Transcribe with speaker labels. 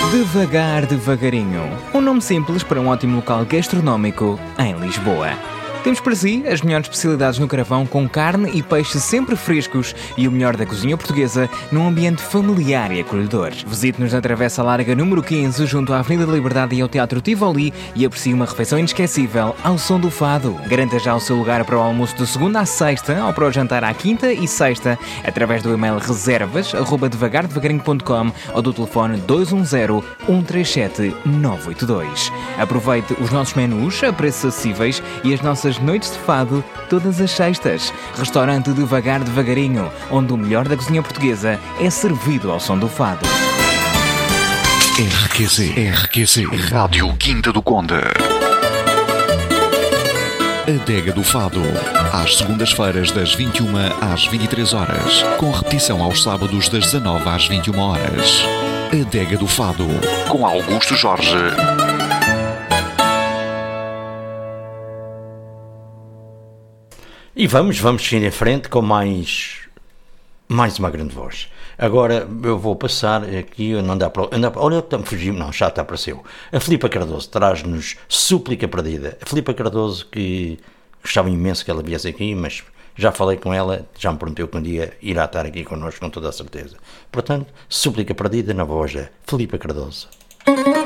Speaker 1: Devagar Devagarinho, um nome simples para um ótimo local gastronómico em Lisboa. Temos para si as melhores especialidades no Carvão, com carne e peixe sempre frescos e o melhor da cozinha portuguesa num ambiente familiar e acolhedor. Visite-nos na Travessa Larga número 15, junto à Avenida da Liberdade e ao Teatro Tivoli, e aprecie uma refeição inesquecível ao som do fado. Garanta já o seu lugar para o almoço de segunda à sexta ou para o jantar à quinta e sexta através do e-mail reservas@devagardevagarinho.com ou do telefone 210 137 982. Aproveite os nossos menus a preços acessíveis e as nossas noites de fado todas as sextas. Restaurante Devagar Devagarinho, onde o melhor da cozinha portuguesa é servido ao som do fado.
Speaker 2: RQC Rádio Quinta do Conde. Adega do Fado, às segundas-feiras das 21 às 23 horas, com repetição aos sábados das 19 às 21 horas. Adega do Fado, com Augusto Jorge.
Speaker 3: E vamos seguir em frente com mais uma grande voz. Agora eu vou passar aqui, não dá para... Olha, fugimos, não, já apareceu. A Filipa Cardoso traz-nos Súplica Perdida. A Filipa Cardoso, que gostava imenso que ela viesse aqui, mas já falei com ela, já me prometeu que um dia irá estar aqui connosco com toda a certeza. Portanto, Súplica Perdida na voz da Filipa Cardoso.